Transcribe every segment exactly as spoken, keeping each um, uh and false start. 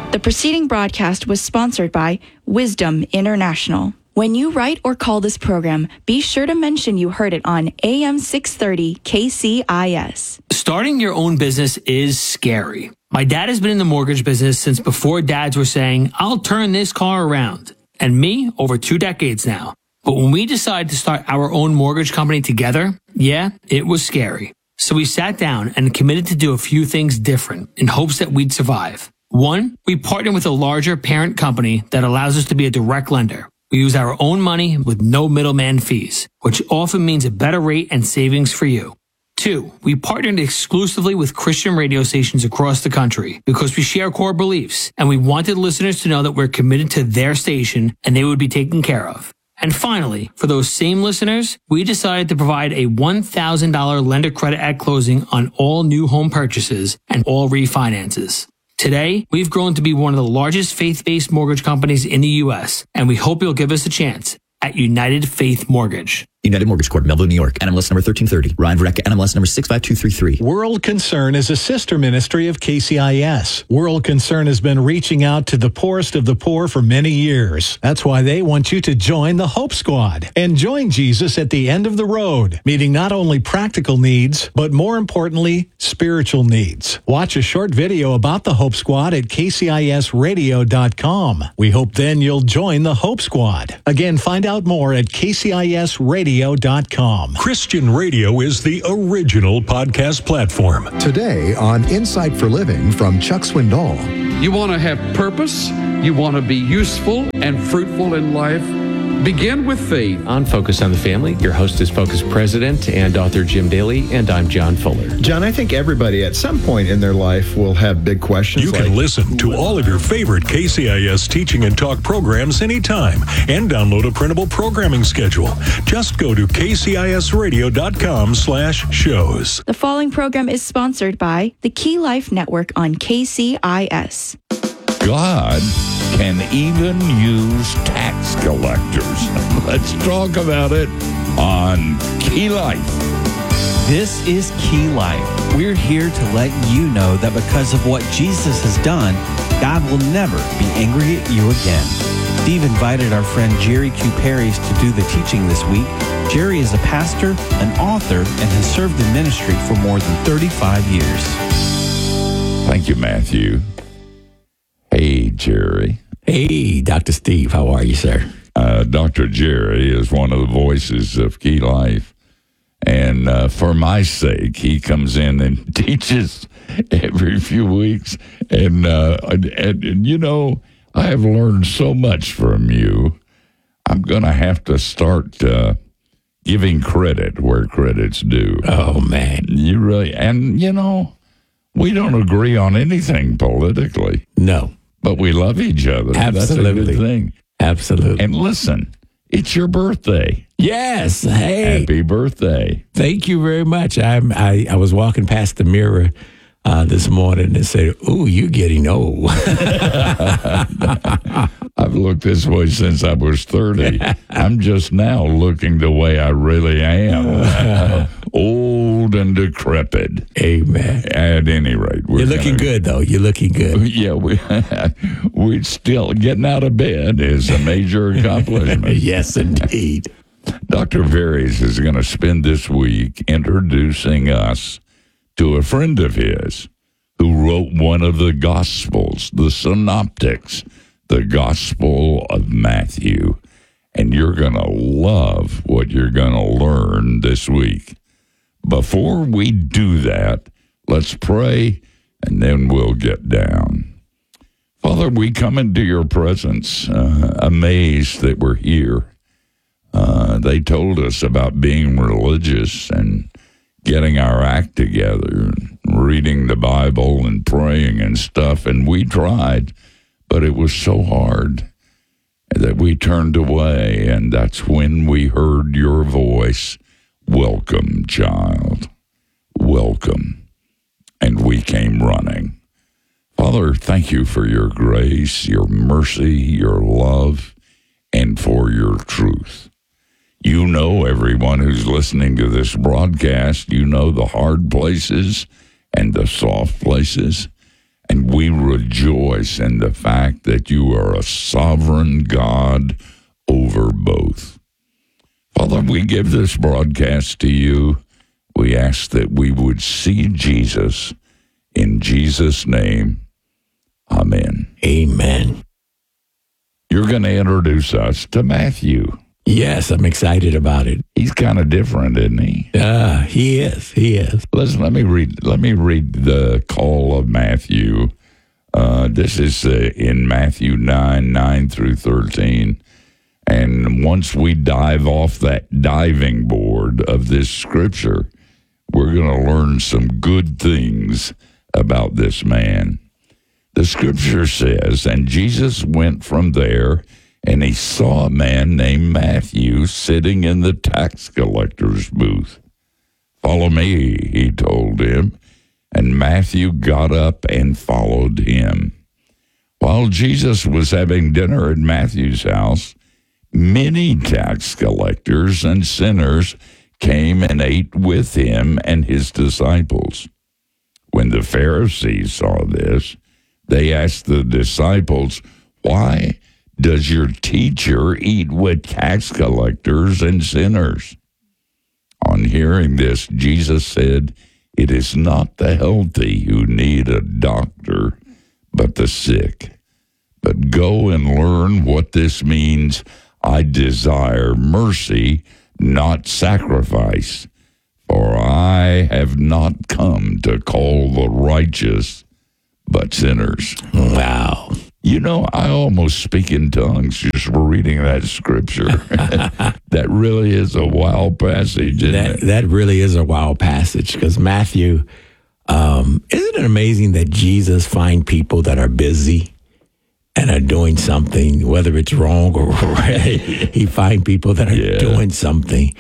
The preceding broadcast was sponsored by Wisdom International. When you write or call this program, be sure to mention you heard it on A M six thirty K C I S. Starting your own business is scary. My dad has been in the mortgage business since before dads were saying, I'll turn this car around. And me, over two decades now. But when we decided to start our own mortgage company together, yeah, it was scary. So we sat down and committed to do a few things different in hopes that we'd survive. One, we partnered with a larger parent company that allows us to be a direct lender. We use our own money with no middleman fees, which often means a better rate and savings for you. Two, we partnered exclusively with Christian radio stations across the country because we share core beliefs and we wanted listeners to know that we're committed to their station and they would be taken care of. And finally, for those same listeners, we decided to provide a one thousand dollars lender credit at closing on all new home purchases and all refinances. Today, we've grown to be one of the largest faith-based mortgage companies in the U S, and we hope you'll give us a chance at United Faith Mortgage. United Mortgage Corp, Melville, New York. N M L S number thirteen thirty. Ryan Vreck, N M L S number six five two three three. World Concern is a sister ministry of K C I S. World Concern has been reaching out to the poorest of the poor for many years. That's why they want you to join the Hope Squad and join Jesus at the end of the road, meeting not only practical needs, but more importantly, spiritual needs. Watch a short video about the Hope Squad at K C I S radio dot com. We hope then you'll join the Hope Squad. Again, find out more at K C I S radio dot com. Christian radio is the original podcast platform. Today on Insight for Living from Chuck Swindoll. You want to have purpose, you want to be useful and fruitful in life, begin with faith. On Focus on the Family, your host is Focus President and author Jim Daly, and I'm John Fuller. John, I think everybody at some point in their life will have big questions. You like, can listen to all of your favorite K C I S teaching and talk programs anytime and download a printable programming schedule. Just go to K C I S radio dot com slash shows. The following program is sponsored by the Key Life Network on K C I S. God can even use tax collectors. Let's talk about it on Key Life. This is Key Life. We're here to let you know that because of what Jesus has done, God will never be angry at you again. Steve invited our friend Jerry Q. Paris to do the teaching this week. Jerry is a pastor, an author, and has served in ministry for more than thirty-five years. Thank you, Matthew. Hey, Jerry. Hey, Doctor Steve. How are you, sir? Uh, Doctor Jerry is one of the voices of Key Life. And uh, for my sake, he comes in and teaches every few weeks. And, uh, and, and, you know, I have learned so much from you. I'm going to have to start uh, giving credit where credit's due. Oh, man. You really, and, you know, we don't agree on anything politically. No. But we love each other. Absolutely. That's a good thing. Absolutely. And listen, it's your birthday. Yes. Hey. Happy birthday. Thank you very much. I'm, I, I was walking past the mirror uh, this morning and said, ooh, you're getting old. I've looked this way since I was thirty. I'm just now looking the way I really am. Old and decrepit. Amen. At any rate. You're looking gonna, good, though. You're looking good. Yeah, we, we still, getting out of bed is a major accomplishment. Yes, indeed. Doctor Varies is going to spend this week introducing us to a friend of his who wrote one of the Gospels, the Synoptics, the Gospel of Matthew. And you're going to love what you're going to learn this week. Before we do that, let's pray, and then we'll get down. Father, we come into your presence, uh, amazed that we're here. Uh, they told us about being religious and getting our act together, reading the Bible and praying and stuff, and we tried, but it was so hard that we turned away, and that's when we heard your voice. Welcome, child. Welcome. And we came running. Father, thank you for your grace, your mercy, your love, and for your truth. You know everyone who's listening to this broadcast. You know the hard places and the soft places. And we rejoice in the fact that you are a sovereign God over both. Father, we give this broadcast to you. We ask that we would see Jesus. In Jesus' name, amen. Amen. You're going to introduce us to Matthew. Yes, I'm excited about it. He's kind of different, isn't he? Ah, uh, he is. He is. Listen, let me read. Let me read the call of Matthew. Uh, this is uh, in Matthew nine, nine through thirteen. And once we dive off that diving board of this scripture, we're going to learn some good things about this man. The scripture says, and Jesus went from there, and he saw a man named Matthew sitting in the tax collector's booth. Follow me, he told him, and Matthew got up and followed him. While Jesus was having dinner at Matthew's house, many tax collectors and sinners came and ate with him and his disciples. When the Pharisees saw this, they asked the disciples, "Why does your teacher eat with tax collectors and sinners?" On hearing this, Jesus said, "It is not the healthy who need a doctor, but the sick. But go and learn what this means. I desire mercy, not sacrifice. For I have not come to call the righteous, but sinners." Wow. You know, I almost speak in tongues just reading that scripture. That really is a wild passage, isn't that, it? That really is a wild passage, because Matthew, um, isn't it amazing that Jesus finds people that are busy and are doing something, whether it's wrong or right? He finds people that are yeah. doing something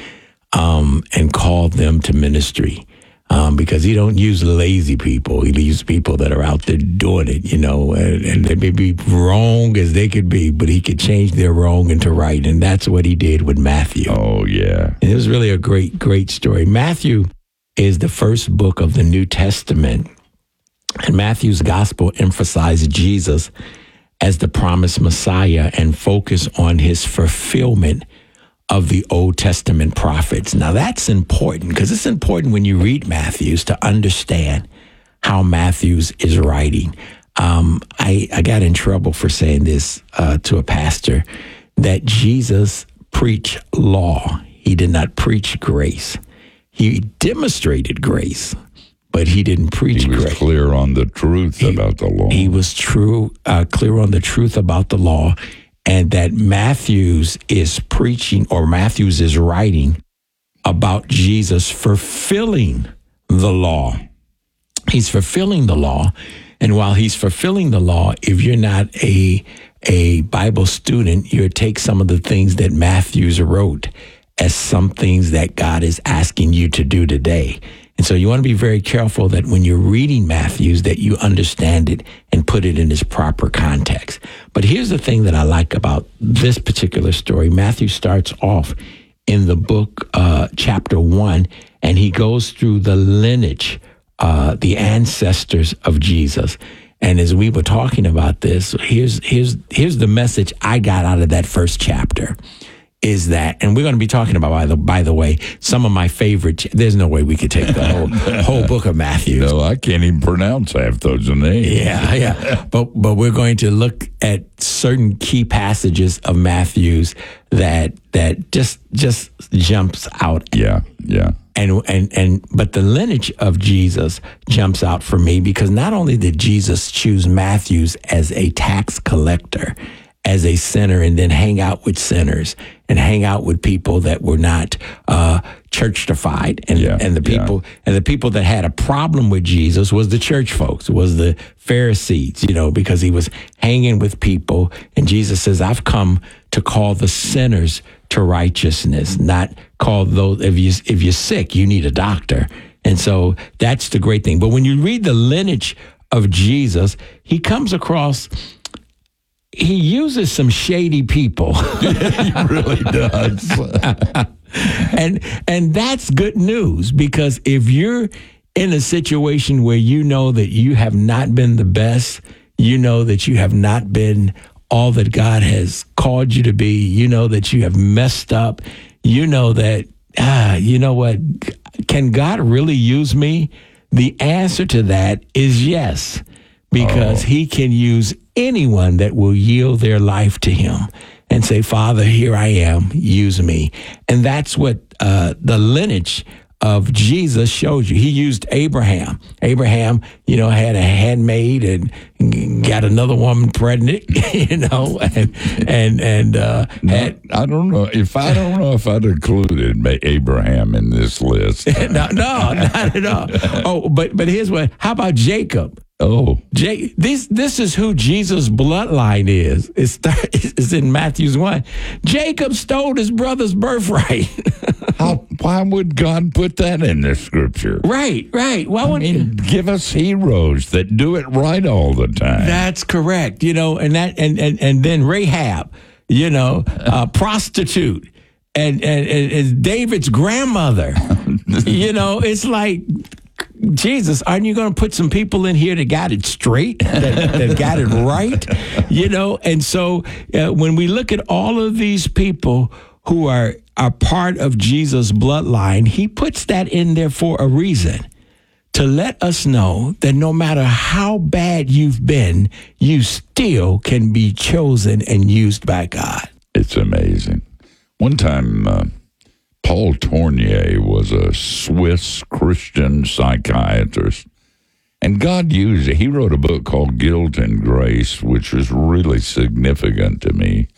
um, and call them to ministry. Um, because he don't use lazy people. He uses people that are out there doing it, you know, and, and they may be wrong as they could be, but he could change their wrong into right. And that's what he did with Matthew. Oh, yeah. And it was really a great, great story. Matthew is the first book of the New Testament. And Matthew's gospel emphasized Jesus as the promised Messiah and focus on his fulfillment of the Old Testament prophets. Now that's important, because it's important when you read Matthews to understand how Matthews is writing. Um, I, I got in trouble for saying this uh, to a pastor, that Jesus preached law. He did not preach grace. He demonstrated grace, but he didn't preach grace. He was grace. clear on the truth he, about the law. He was true, uh, clear on the truth about the law. And that Matthews is preaching, or Matthews is writing about Jesus fulfilling the law. He's fulfilling the law. And while he's fulfilling the law, if you're not a, a Bible student, you take some of the things that Matthews wrote as some things that God is asking you to do today. And so you want to be very careful that when you're reading Matthews, that you understand it and put it in its proper context. But here's the thing that I like about this particular story. Matthew starts off in the book, uh, chapter one, and he goes through the lineage, uh, the ancestors of Jesus. And as we were talking about this, here's here's here's the message I got out of that first chapter. Is that, and we're going to be talking about, by the, by the way, some of my favorite, there's no way we could take the whole whole book of Matthew. No, I can't even pronounce half those names. Yeah, yeah. But but we're going to look at certain key passages of Matthew's that that just just jumps out. Yeah, yeah. And and and but the lineage of Jesus jumps out for me, because not only did Jesus choose Matthews as a tax collector, as a sinner, and then hang out with sinners and hang out with people that were not uh, churchified, and yeah, and the people yeah. and the people that had a problem with Jesus was the church folks, was the Pharisees, you know, because he was hanging with people, and Jesus says, "I've come to call the sinners to righteousness, not call those if you if you're sick, you need a doctor." And so that's the great thing. But when you read the lineage of Jesus, he comes across. He uses some shady people. He really does. and and that's good news, because if you're in a situation where you know that you have not been the best, you know that you have not been all that God has called you to be, you know that you have messed up, you know that, ah, you know what, can God really use me? The answer to that is yes, because oh. he can use anyone that will yield their life to him and say, Father, here I am, use me. And that's what uh, the lineage of Jesus shows you. He used Abraham. Abraham, you know, had a handmaid and got another woman pregnant, you know, and and and uh, no, had, I don't know if I don't know if I'd included Abraham in this list. no, no, not at all. Oh, but but here's what. How about Jacob? Oh, Jay, this this is who Jesus' bloodline is. It's, it's in Matthew one. Jacob stole his brother's birthright. How, why would God put that in the scripture? Right, right. Why I would mean, give us heroes that do it right all the time. That's correct. You know, and that and and, and then Rahab, you know, uh, prostitute, and, and and and David's grandmother. You know, it's like, Jesus, aren't you going to put some people in here that got it straight, that, that got it right? You know, and so uh, when we look at all of these people who are, are part of Jesus' bloodline, he puts that in there for a reason, to let us know that no matter how bad you've been, you still can be chosen and used by God. It's amazing. One time, uh, Paul Tournier was a Swiss Christian psychiatrist, and God used it. He wrote a book called Guilt and Grace, which was really significant to me.